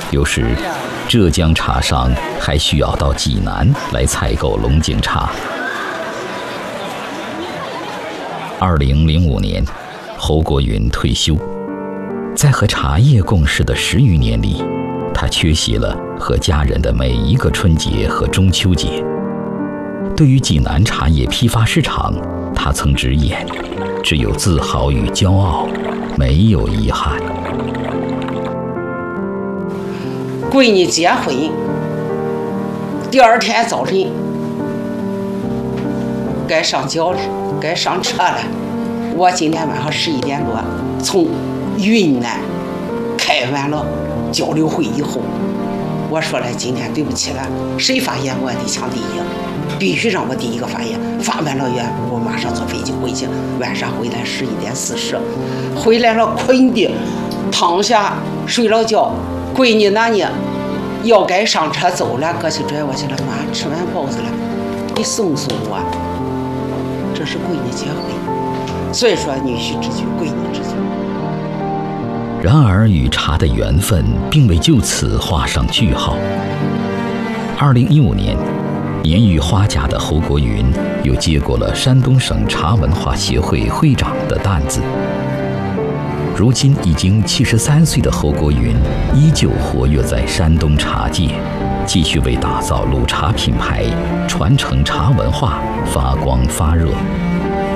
有时，浙江茶商还需要到济南来采购龙井茶。2005年，侯国云退休，在和茶叶共事的10余年里，他缺席了和家人的每一个春节和中秋节。对于济南茶叶批发市场，他曾直言，只有自豪与骄傲，没有遗憾。 闺女结婚，第2天早晨该上轿了，该上车了。我今天晚上11点多从云南开完了交流会以后，我说了，今天对不起了，谁发言我也得抢第一，必须让我第一个发言。发完了言，我马上坐飞机回去，晚上回来11点40，回来了困的躺下睡了觉。闺女那呢要该上车走了，过去拽我去了，妈吃完包子了，你送送我。这是闺女结婚，所以说女婿之举，闺女之举。 然而与茶的缘分并未就此画上句号。2015年，年逾花甲的侯国云又接过了山东省茶文化协会会长的担子。如今已经73岁的侯国云依旧活跃在山东茶界，继续为打造鲁茶品牌、传承茶文化发光发热。